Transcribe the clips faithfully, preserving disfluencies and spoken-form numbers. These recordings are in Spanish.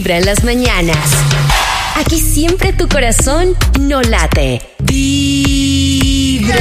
Vibra en las mañanas. Aquí siempre tu corazón no late. Vibra.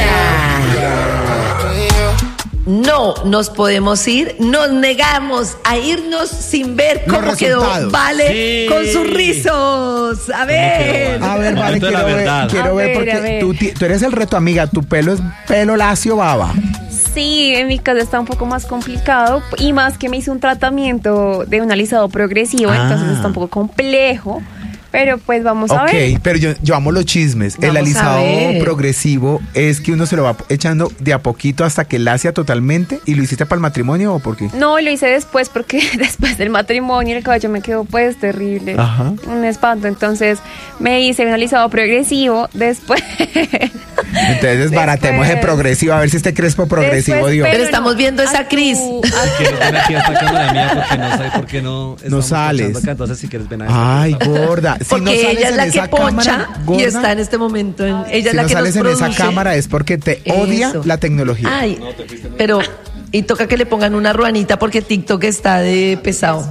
No nos podemos ir, nos negamos a irnos sin ver cómo Los quedó resultados. Vale Sí. con sus rizos. A ver. A ver, Vale, Momento de la quiero ver, verdad. quiero A ver ver, porque a ver. Tú, ti- tú eres el reto, amiga. Tu pelo es pelo lacio baba. Sí, en mi caso está un poco más complicado y más que me hice un tratamiento de un alisado progresivo, Ah. entonces está un poco complejo, pero pues vamos a Ok, ver. pero yo, yo amo los chismes. Vamos el a alisado ver. progresivo es que uno se lo va echando de a poquito hasta que lacia totalmente. ¿Y lo hiciste para el matrimonio o por qué? No, lo hice después porque después del matrimonio el cabello me quedó pues terrible, Ajá. un espanto, entonces me hice un alisado progresivo después. Entonces desbaratemos el Después. progresivo, a ver si este crespo progresivo Después, dio. Pero estamos viendo a esa tu- Cris. a ¿Quieres ven aquí a esta cámara mía? Porque no sé por qué no estamos sales. ponchando acá, entonces si quieres ven ahí. Ay, gorda. Si Porque no sales ella es en la que esa poncha cámara, y gorda, está en este momento. En, ella si es la no que sales nos en esa produce. cámara es porque te odia Eso. la tecnología. Ay, pero y toca que le pongan una ruanita porque TikTok está de pesado.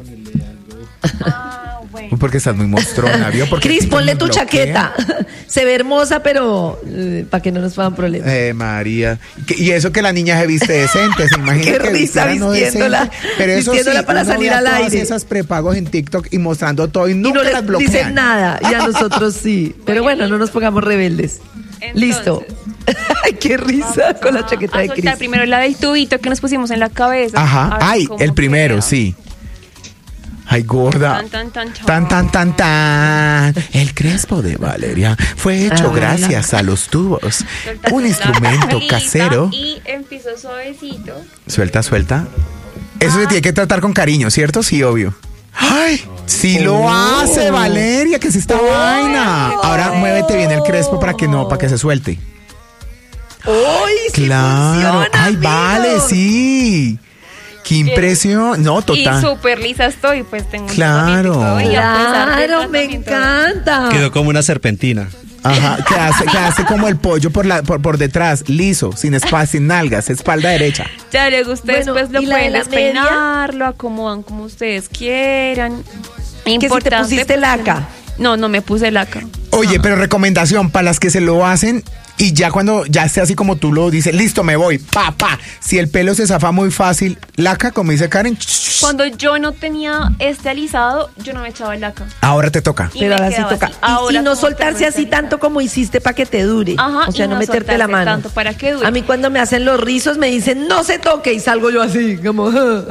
Ah, bueno. Porque estás muy monstrona, ¿vio? Porque Cris, TikTok ponle nos tu bloquea. chaqueta. Se ve hermosa, pero eh, para que no nos pongan problemas. Eh, María. Que- Y eso que la niña se viste decente, se imagina Qué que risa vistiera no vistiéndola, decente. Pero eso vistiéndola sí, para uno salir ve a al todas aire. esas prepagos en TikTok y mostrando todo y Y nunca no las les bloquean. dicen nada, y a nosotros sí. Pero bueno, no nos pongamos rebeldes. Entonces. Listo. Ay, qué risa con la chaqueta a de soltar Cris. primero la del tubito que nos pusimos en la cabeza. Ajá. A ver Ay, cómo el primero, queda. sí. Ay, gorda. Tan, tan, tan, chan. Tan, tan, tan, tan. El crespo de Valeria fue hecho Ah. gracias a los tubos. Soltamos Un la instrumento colita casero. Y empiezo suavecito. Suelta, suelta. Eso se tiene que tratar con cariño, ¿cierto? Sí, obvio. ¡Ay! Sí lo hace, Valeria, que es esta vaina. Ahora muévete bien el crespo para que no, para que se suelte. ¡Uy, sí Claro. funciona, Ay, amigos! vale, sí. Qué impresión. No, Y total. súper lisa estoy, pues tengo un Claro. tratamiento y a pesar del Claro, me tratamiento- encanta. Quedó como una serpentina. Ajá, que hace, que hace como el pollo por la por, por detrás, liso, sin espacio, sin nalgas, espalda derecha. Ya le gusta, Bueno, después lo ¿y la de pueden la despeinar, lo acomodan como ustedes quieran. Que si te Importante, pusiste pues, laca. No, no me puse laca. Oye, pero recomendación para las que se lo hacen y ya cuando ya esté así como tú lo dices, listo, me voy, pa, pa. Si el pelo se zafa muy fácil, laca, como dice Karen, Cuando yo no tenía este alisado, yo no me echaba laca. ahora te toca. Y Pero me ahora sí quedaba toca. así. Y- Ahora, y, no como soltarse tengo así este tanto como hiciste para que te dure. Ajá, o sea, y no no meterte la soltarse mano. tanto para que dure. A mí cuando me hacen los rizos me dicen, no se toque, y salgo yo así, como...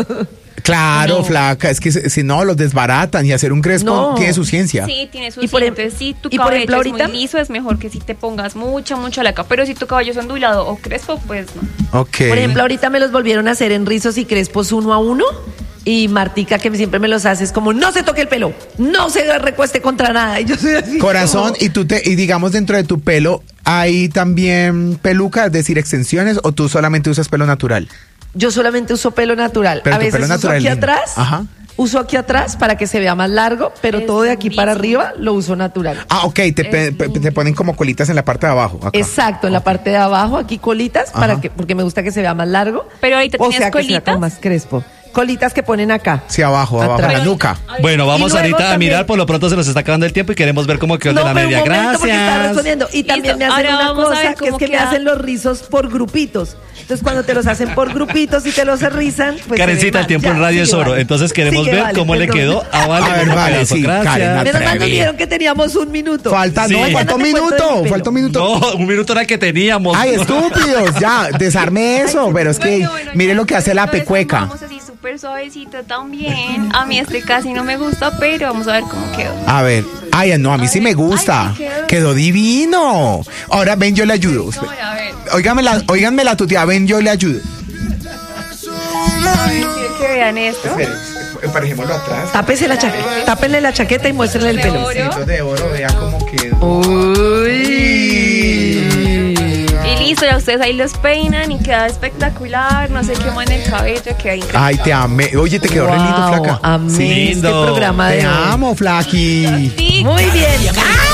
Claro, No. flaca, es que si si no los desbaratan y hacer un crespo No. tiene su ciencia. Sí, tiene su Y por ciencia. em- Si tu y por cabello ejemplo, es ahorita- muy liso, es mejor que si te pongas mucha, mucha laca. Pero si tu cabello es ondulado o crespo, pues no. Ok. Por ejemplo, ahorita me los volvieron a hacer en rizos y crespos uno a uno. Y Martica, que siempre me los hace, es como, no se toque el pelo, no se recueste contra nada. Y yo soy así. Corazón, como- y tú te, y digamos dentro de tu pelo, ¿hay también peluca, es decir, extensiones, o tú solamente usas pelo natural? Yo solamente uso pelo natural. Pero a tu veces pelo uso natural aquí es lindo. atrás. Ajá. Uso aquí atrás para que se vea más largo, pero Es todo de aquí para lindísimo. arriba lo uso natural. Ah, ok, te, pe- pe- te ponen como colitas en la parte de abajo. Acá. Exacto, en la parte de abajo, aquí colitas, Ajá. para que, porque me gusta que se vea más largo. Pero ahorita o tienes sea, que sea colitas. como más crespo. Colitas que ponen acá. Sí, abajo, abajo, Atrás. en la nuca. Bueno, vamos Y luego ahorita a también- mirar, por lo pronto se nos está acabando el tiempo y queremos ver cómo quedó No, de la pero un media. momento, porque estaba Gracias. respondiendo. Y también Listo, me hacen ahora una vamos a cosa, ver que es cómo que me queda. hacen los rizos por grupitos. Entonces, cuando te los hacen por grupitos y te los rizan, pues se ve Karencita, el mal. tiempo Ya, en radio es sigue, oro. vale. Entonces queremos Sigue, ver vale, cómo le perdón. quedó a Vale. A ver, como vale, pedazo. sí, Karen, Gracias. atrás. Menos mal nos Atreví. dijeron que teníamos un minuto. Falta, Sí. no, Mañana falta un te cuento de minuto, mi pelo. falta un minuto. No, un minuto era que teníamos. Ay, estúpidos, ya, desarme eso, pero es que Bueno, bueno, mire ya, lo que hace la entonces pecueca. Vamos así súper suavecito también. A mí este casi no me gusta, pero vamos a ver cómo quedó. A ver, ay, no, a mí sí me gusta. Ay, sí quedó. Quedó divino. Ahora ven, yo le ayudo. Ahora, a ver. Óigame la, óiganme la tutea, ven, yo le ayudo. Quiero que vean esto. Emparejémoslo atrás. Tápese la chaqueta, tápenle la chaqueta y muéstrenle el De pelo. oro. Pedacito de oro, vea cómo quedó. Uy. Y listo, ya ustedes ahí los peinan y queda espectacular. No se queman el cabello, queda increíble. Ay, te amé. Oye, te quedó re lindo, Wow, flaca. amé Sí. este Lindo. programa de Te hoy. amo, Flaqui. Sí. Muy bien.